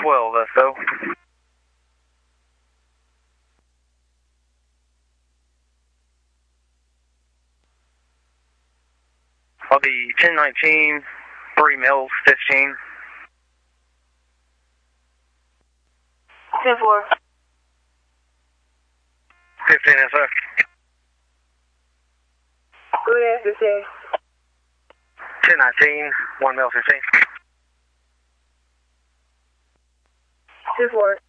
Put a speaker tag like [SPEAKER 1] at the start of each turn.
[SPEAKER 1] 12, SO. I'll be 1019, 3 mils, 15.
[SPEAKER 2] 10-4.
[SPEAKER 1] 15, SO.
[SPEAKER 2] Go ahead, 15.
[SPEAKER 1] 1019, 1 mil, 15.
[SPEAKER 2] 10-4.